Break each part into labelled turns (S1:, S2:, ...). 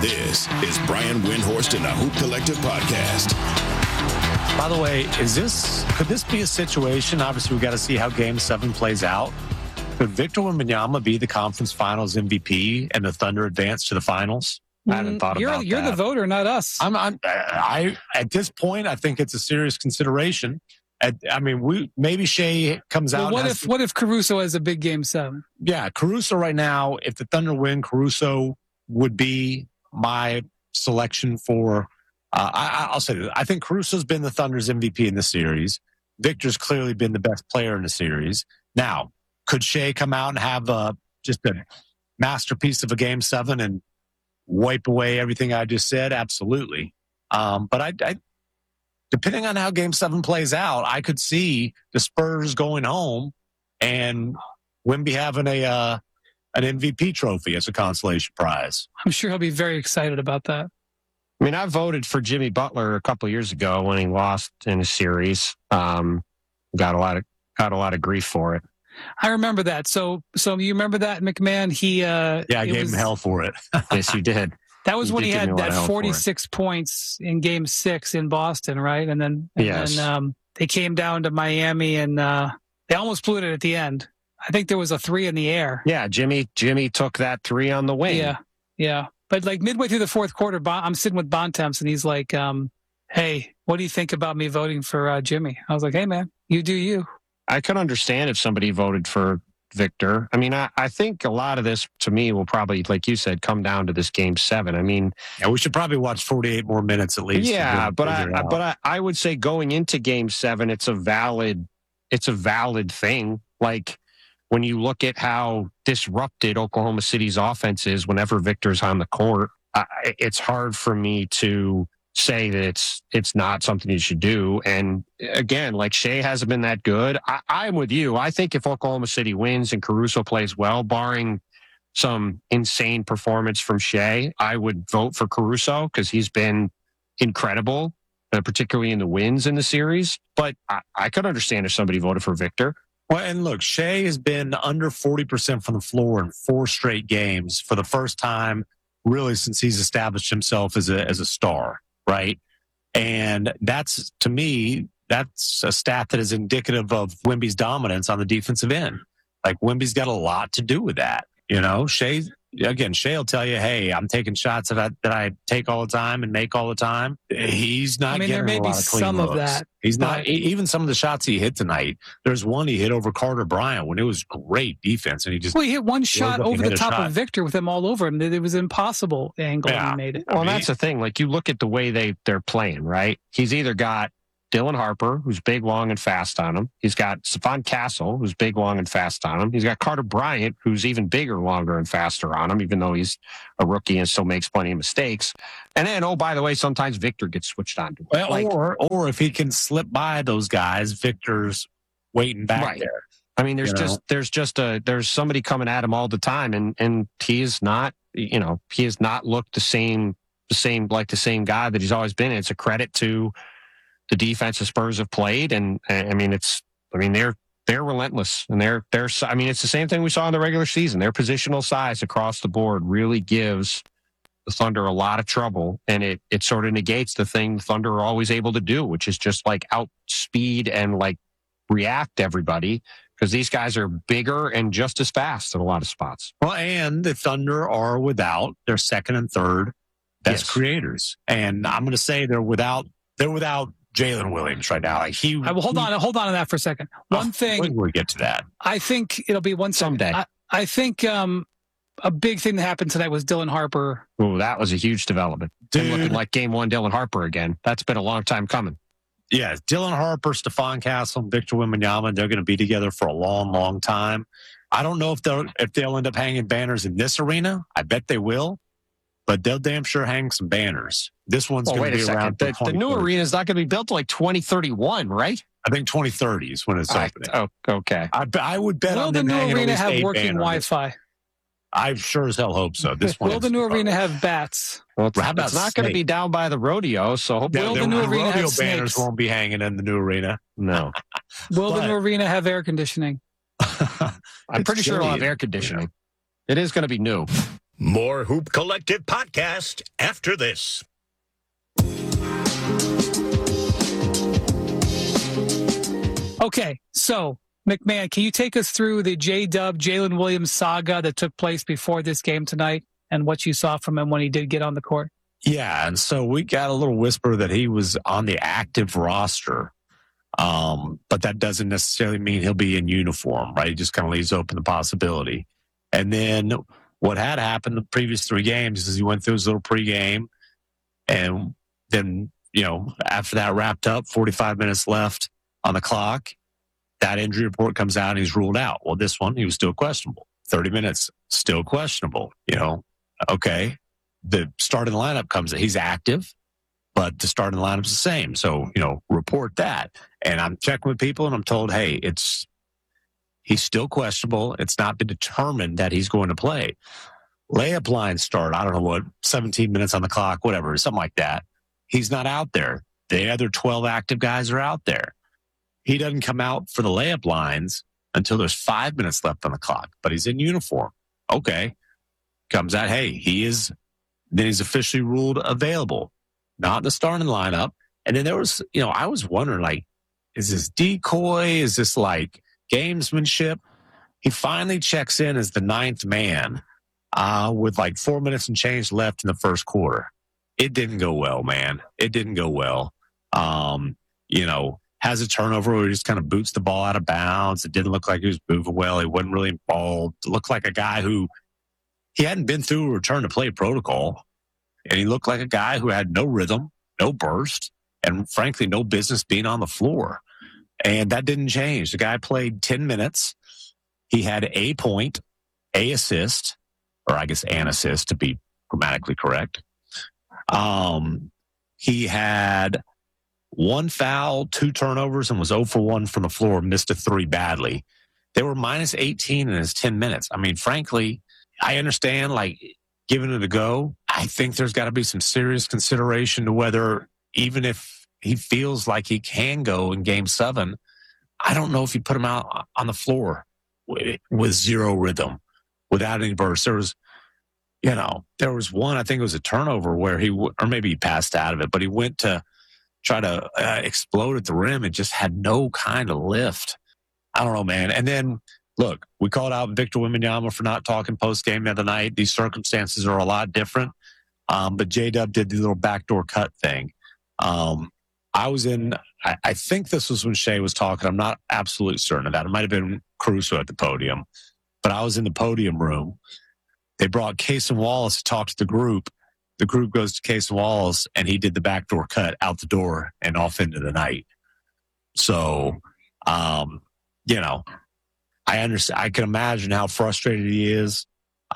S1: This is Brian Windhorst and the Hoop Collective podcast.
S2: By the way, could this be a situation? Obviously, we got to see how Game 7 plays out. Could Victor Wembanyama be the conference finals MVP and the Thunder advance to the finals? I haven't thought about that.
S3: You're the voter, not us.
S2: I at this point, I think it's a serious consideration. Maybe Shea comes out.
S3: What if Caruso has a big Game 7?
S2: Yeah, Caruso right now, if the Thunder win, Caruso would be my selection for. I'll say this. I think Caruso's been the Thunder's MVP in the series. Victor's clearly been the best player in the series. Now, could Shea come out and have just a masterpiece of a Game 7 and wipe away everything I just said? Absolutely. But I depending on how Game 7 plays out, I could see the Spurs going home and Wemby having an MVP trophy as a consolation prize.
S3: I'm sure he'll be very excited about that.
S4: I mean, I voted for Jimmy Butler a couple of years ago when he lost in a series. Got a lot of grief for it.
S3: I remember that. So you remember that, McMahon?
S2: I gave him hell for it.
S4: Yes, you did.
S3: That was when he had that 46 points in Game 6 in Boston, right? And then they came down to Miami and they almost blew it at the end. I think there was a 3 in the air.
S4: Yeah, Jimmy took that 3 on the wing.
S3: Yeah. But like midway through the fourth quarter, I'm sitting with Bontemps and he's like, hey, what do you think about me voting for Jimmy? I was like, hey, man, you do you.
S4: I could understand if somebody voted for Victor. I mean, I think a lot of this, to me, will probably, like you said, come down to this Game 7. I mean,
S2: we should probably watch 48 more minutes at least.
S4: Yeah, but I would say going into Game 7, it's a valid thing. Like when you look at how disrupted Oklahoma City's offense is whenever Victor's on the court, it's hard for me to say that it's not something you should do. And again, like Shea hasn't been that good. I'm with you. I think if Oklahoma City wins and Caruso plays well, barring some insane performance from Shea, I would vote for Caruso because he's been incredible, particularly in the wins in the series. But I could understand if somebody voted for Victor.
S2: Well, and look, Shea has been under 40% from the floor in 4 straight games for the first time, really, since he's established himself as a star. Right. And that's, to me, that's a stat that is indicative of Wemby's dominance on the defensive end. Like Wemby's got a lot to do with that. You know, Shea will tell you, hey, I'm taking shots that I take all the time and make all the time. He's not getting
S3: there may
S2: a
S3: be
S2: lot of clean
S3: some
S2: looks.
S3: of that.
S2: He's not, even some of the shots he hit tonight. There's one he hit over Carter Bryant when it was great defense. And he hit one shot over the top of Victor
S3: with him all over him. It was impossible angle and he made it.
S4: Well, that's the thing. Like you look at the way they're playing, right? He's either got Dylan Harper, who's big, long, and fast on him. He's got Stephon Castle, who's big, long, and fast on him. He's got Carter Bryant, who's even bigger, longer, and faster on him, even though he's a rookie and still makes plenty of mistakes. And then, oh, by the way, sometimes Victor gets switched on to him.
S2: Well, or if he can slip by those guys, Victor's waiting back there.
S4: I mean, there's somebody coming at him all the time, and he has not looked the same guy that he's always been. It's a credit to the defense the Spurs have played, and they're relentless, and it's the same thing we saw in the regular season. Their positional size across the board really gives the Thunder a lot of trouble, and it sort of negates the thing the Thunder are always able to do, which is just like outspeed and like react everybody, because these guys are bigger and just as fast in a lot of spots.
S2: Well, and the Thunder are without their second and third best creators, and I'm going to say they're without Jalen Williams right now. Like
S3: hold on to that for a second. One thing,
S2: when we get to that,
S3: I think it'll be one
S4: someday.
S3: I think a big thing that happened tonight was Dylan Harper.
S4: Oh, that was a huge development. Dude, looking like Game 1 Dylan Harper again. That's been a long time coming.
S2: Yeah, Dylan Harper, Stephon Castle, and Victor Wembanyama, they're going to be together for a long, long time. I don't know if they'll end up hanging banners in this arena. I bet they will. But they'll damn sure hang some banners. This one's going to be around.
S4: The new arena is not going to be built till like 2031, right?
S2: I think 2030 is when it's opening.
S4: Oh, okay.
S2: I would bet
S3: on
S2: them hanging
S3: Will the new arena
S2: at least
S3: have working Wi-Fi?
S2: I sure as hell hope so.
S3: Will the new arena have bats?
S4: Well, it's not going to be down by the rodeo, so hopefully
S3: will the new arena have snakes?
S2: Banners won't be hanging in the new arena.
S4: No.
S3: Will the new arena have air conditioning?
S4: I'm pretty sure it'll have air conditioning. Yeah. It is going to be new.
S1: More Hoop Collective podcast after this.
S3: Okay, so McMahon, can you take us through the J-Dub, Jalen Williams saga that took place before this game tonight and what you saw from him when he did get on the court?
S2: Yeah, and so we got a little whisper that he was on the active roster, but that doesn't necessarily mean he'll be in uniform, right? It just kind of leaves open the possibility. And then what had happened the previous 3 games is he went through his little pregame, and then, after that wrapped up, 45 minutes left on the clock, that injury report comes out and he's ruled out. Well, this one, he was still questionable. 30 minutes, still questionable. Okay. The starting lineup comes in. He's active, but the starting lineup's the same. So, report that. And I'm checking with people and I'm told, hey, he's still questionable. It's not been determined that he's going to play. Layup line start, I don't know what, 17 minutes on the clock, whatever, something like that. He's not out there. The other 12 active guys are out there. He doesn't come out for the layup lines until there's 5 minutes left on the clock, but he's in uniform. Okay. Comes out, hey, then he's officially ruled available, not in the starting lineup. And then there was, I was wondering, is this decoy? Is this gamesmanship? He finally checks in as the 9th man with 4 minutes and change left in the first quarter. It didn't go well, man. It didn't go well. Has a turnover where he just kind of boots the ball out of bounds. It didn't look like he was moving well. He wasn't really involved. It looked like a guy who he hadn't been through a return to play protocol. And he looked like a guy who had no rhythm, no burst, and frankly, no business being on the floor. And that didn't change. The guy played 10 minutes. He had a point, a assist, or I guess an assist to be grammatically correct. He had 1 foul, 2 turnovers, and was 0 for 1 from the floor, missed a 3 badly. They were minus 18 in his 10 minutes. I mean, frankly, I understand, giving it a go. I think there's got to be some serious consideration to whether, even if he feels like he can go in Game 7, I don't know if you put him out on the floor with zero rhythm, without any burst. There was one, I think it was a turnover where or maybe he passed out of it, but he went to try to explode at the rim and just had no kind of lift. I don't know, man. And then, look, we called out Victor Wembanyama for not talking post-game the other night. These circumstances are a lot different. But J-Dub did the little backdoor cut thing. I think this was when Shea was talking. I'm not absolutely certain of that. It might have been Caruso at the podium. But I was in the podium room. They brought Cason Wallace to talk to the group. The group goes to Cason Wallace, and he did the backdoor cut out the door and off into the night. So, I understand. I can imagine how frustrated he is.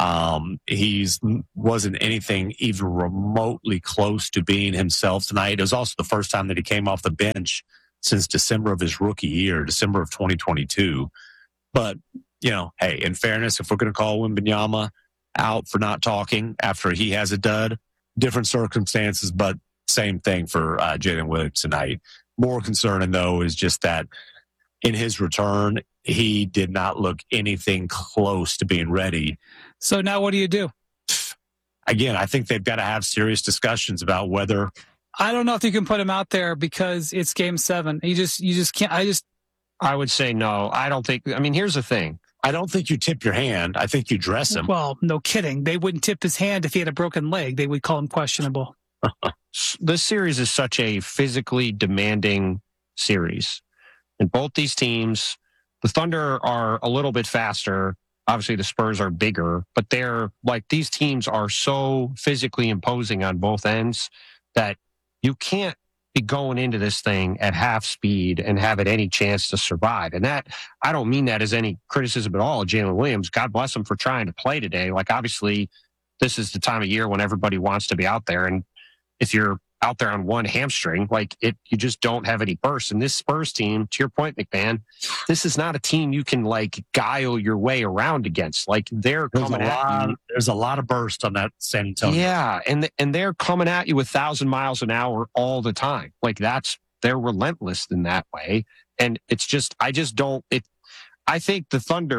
S2: He's wasn't anything even remotely close to being himself tonight. It was also the first time that he came off the bench since December of his rookie year, December of 2022. But, hey, in fairness, if we're going to call Wembanyama out for not talking after he has a dud, different circumstances, but same thing for Jalen Williams tonight. More concerning, though, is just that in his return, he did not look anything close to being ready.
S3: So now what do you do?
S2: Again, I think they've got to have serious discussions about whether.
S3: I don't know if you can put him out there because it's Game 7. You just can't.
S4: I would say no. I don't think. I mean, here's the thing.
S2: I don't think you tip your hand. I think you dress him.
S3: Well, no kidding. They wouldn't tip his hand if he had a broken leg. They would call him questionable.
S4: This series is such a physically demanding series. And both these teams, the Thunder are a little bit faster. Obviously, the Spurs are bigger, but these teams are so physically imposing on both ends that you can't be going into this thing at half speed and have it any chance to survive. And that, I don't mean that as any criticism at all of Jalen Williams. God bless him for trying to play today. Obviously, this is the time of year when everybody wants to be out there. And if you're out there on one hamstring, you just don't have any burst. And this Spurs team, to your point, McMahon, this is not a team you can guile your way around against. They're coming at you.
S2: There's a lot of burst on that San Antonio.
S4: Yeah, and they're coming at you 1,000 miles an hour all the time. They're relentless in that way. And it's just, I think the Thunder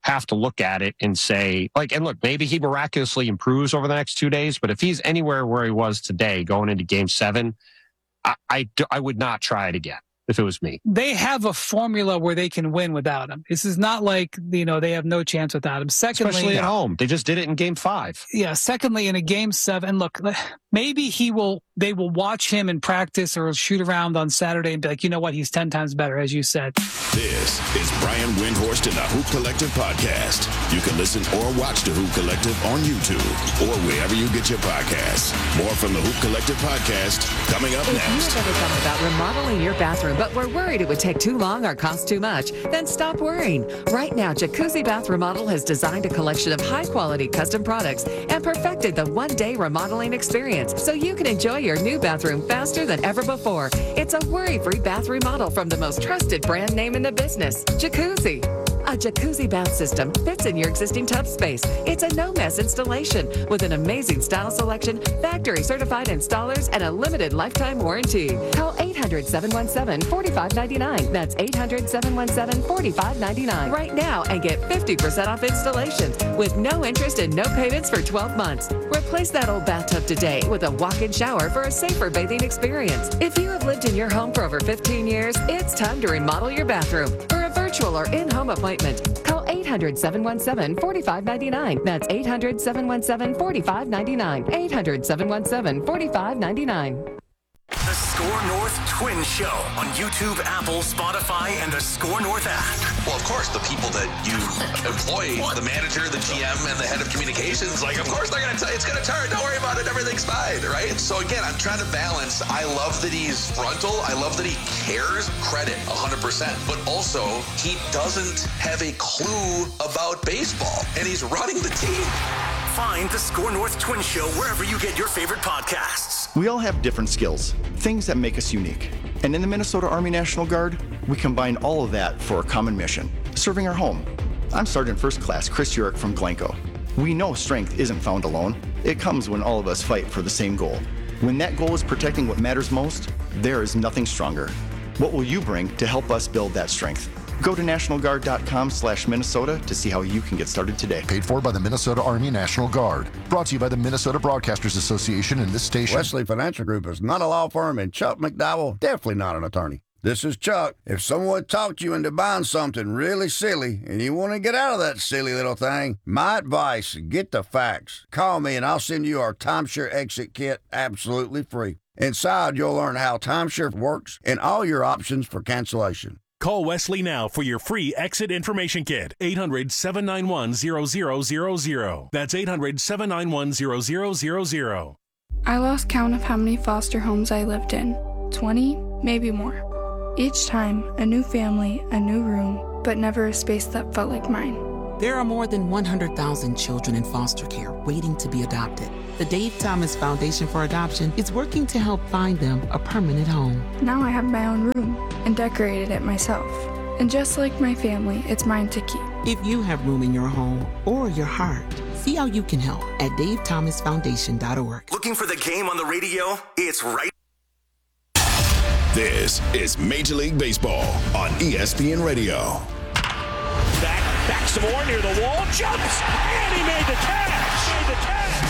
S4: have to look at it and say, like, and look, maybe he miraculously improves over the next 2 days, but if he's anywhere where he was today going into game 7, I would not try it again if it was me.
S3: They have a formula where they can win without him. This is not like, they have no chance without him. Secondly,
S4: especially at home. They just did it in game 5.
S3: Yeah. Secondly, in a game 7, look, maybe they will watch him in practice or shoot around on Saturday and be like, you know what? He's 10 times better, as you said.
S1: This is Brian Windhorst and the Hoop Collective podcast. You can listen or watch the Hoop Collective on YouTube or wherever you get your podcasts. More from the Hoop Collective podcast coming up next.
S5: If you've ever thought about remodeling your bathroom but were worried it would take too long or cost too much, then stop worrying. Right now, Jacuzzi Bath Remodel has designed a collection of high-quality custom products and perfected the one-day remodeling experience so you can enjoy your new bathroom faster than ever before. It's a worry-free bath remodel from the most trusted brand name in the business, Jacuzzi. A jacuzzi bath system fits in your existing tub space. It's a no-mess installation with an amazing style selection, factory-certified installers, and a limited lifetime warranty. Call 800-717-4599. That's 800-717-4599 right now and get 50% off installations with no interest and no payments for 12 months. Replace that old bathtub today with a walk-in shower for a safer bathing experience. If you have lived in your home for over 15 years, it's time to remodel your bathroom. For a virtual or in-home appointment, call 800-717-4599. That's 800-717-4599. 800-717-4599.
S6: The Score North Twin Show on YouTube, Apple, Spotify, and the Score North app.
S7: Well, of course, the people that you employ, the manager, the GM, and the head of communications, like, of course they're going to tell you it's going to turn. Don't worry about it. Everything's fine, right? So, again, I'm trying to balance. I love that he's frontal. I love that he cares. Credit, 100%. But also, he doesn't have a clue about baseball, and he's running the team.
S6: Find the Score North Twin Show wherever you get your favorite podcasts.
S8: We all have different skills, things that make us unique. And in the Minnesota Army National Guard, we combine all of that for a common mission, serving our home. I'm Sergeant First Class Chris Urich from Glencoe. We know strength isn't found alone. It comes when all of us fight for the same goal. When that goal is protecting what matters most, there is nothing stronger. What will you bring to help us build that strength? Go to nationalguard.com/Minnesota to see how you can get started today.
S9: Paid for by the Minnesota Army National Guard. Brought to you by the Minnesota Broadcasters Association and this station.
S10: Wesley Financial Group is not a law firm, and Chuck McDowell, definitely not an attorney. This is Chuck. If someone talked you into buying something really silly and you want to get out of that silly little thing, my advice, get the facts. Call me and I'll send you our timeshare exit kit absolutely free. Inside, you'll learn how timeshare works and all your options for cancellation.
S11: Call Wesley now for your free exit information kit. 800-791-0000. That's 800-791-0000.
S12: I lost count of how many foster homes I lived in. 20, maybe more. Each time, a new family, a new room, but never a space that felt like mine.
S13: There are more than 100,000 children in foster care waiting to be adopted. The Dave Thomas Foundation for Adoption is working to help find them a permanent home.
S12: Now I have my own room and decorated it myself. And just like my family, it's mine to keep.
S13: If you have room in your home or your heart, see how you can help at davethomasfoundation.org.
S6: Looking for the game on the radio? It's right.
S1: This is Major League Baseball on ESPN Radio.
S14: Back some more near the wall, jumps, and he made the catch.